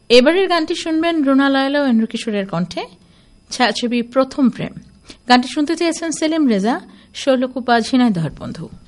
এবারের গানটি শুনবেন রুনা লায়লা ও এন্দ্র কিশোরের কণ্ঠে, ছায়াছবি প্রথম প্রেম। গানটি শুনতে চেয়েছেন সেলিম রেজা, শৈলকুপা, ঝিনাইদহের বন্ধু।